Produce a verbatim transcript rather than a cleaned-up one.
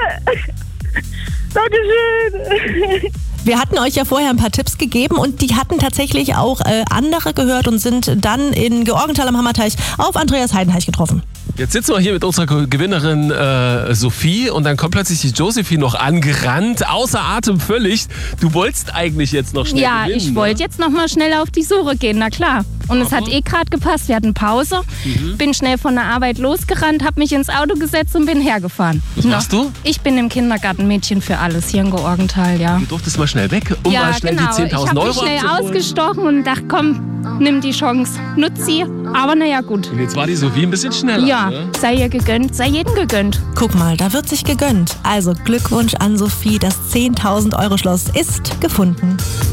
Dankeschön. Wir hatten euch ja vorher ein paar Tipps gegeben und die hatten tatsächlich auch äh, andere gehört und sind dann in Georgenthal am Hammerteich auf Andreas Heidenreich getroffen. Jetzt sitzen wir hier mit unserer Gewinnerin äh, Sophie und dann kommt plötzlich die Josephine noch angerannt, außer Atem völlig. Du wolltest eigentlich jetzt noch schnell Ja, gewinnen, ich wollte ne? jetzt noch mal schnell auf die Suche gehen, na klar. Und es hat eh gerade gepasst, wir hatten Pause. Mhm. Bin schnell von der Arbeit losgerannt, habe mich ins Auto gesetzt und bin hergefahren. Was machst du? Ich bin im Kindergarten Mädchen für alles hier in Georgenthal, ja. Du durftest mal schnell weg, um ja, mal schnell genau. die zehntausend Ich Euro habe mich schnell abzuholen. ausgestochen und dachte, komm, nimm die Chance, nutz sie. Aber naja, gut. Und jetzt war die Sophie ein bisschen schneller. Ja, Ne? sei ihr gegönnt, sei jedem gegönnt. Guck mal, da wird sich gegönnt. Also Glückwunsch an Sophie, das zehntausend Euro Schloss ist gefunden.